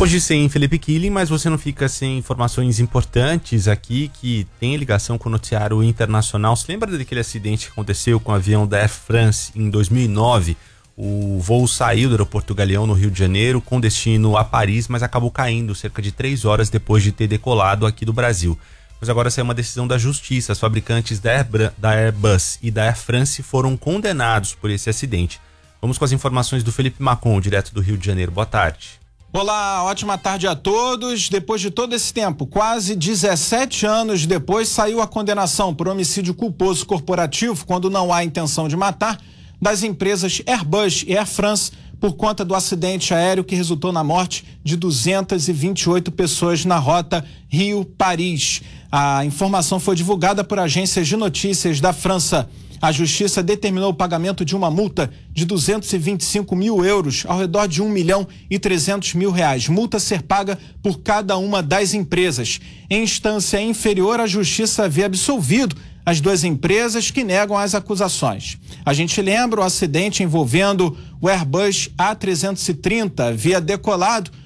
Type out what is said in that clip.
Hoje sem Felipe Killing, mas você não fica sem informações importantes aqui que tem ligação com o noticiário internacional. Você lembra daquele acidente que aconteceu com o avião da Air France em 2009? O voo saiu do aeroporto Galeão, no Rio de Janeiro, com destino a Paris, mas acabou caindo cerca de 3 horas depois de ter decolado aqui do Brasil. Pois agora saiu uma decisão da justiça. Os fabricantes da Airbus e da Air France foram condenados por esse acidente. Vamos com as informações do Felipe Macon, direto do Rio de Janeiro. Boa tarde. Olá, ótima tarde a todos. Depois de todo esse tempo, quase 17 anos depois, saiu a condenação por homicídio culposo corporativo, quando não há intenção de matar, das empresas Airbus e Air France, por conta do acidente aéreo que resultou na morte de 228 pessoas na rota Rio-Paris. A informação foi divulgada por agências de notícias da França. A justiça determinou o pagamento de uma multa de 225 mil euros, ao redor de R$1.300.000. Multa a ser paga por cada uma das empresas. Em instância inferior, a justiça havia absolvido as duas empresas que negam as acusações. A gente lembra o acidente envolvendo o Airbus A330, havia decolado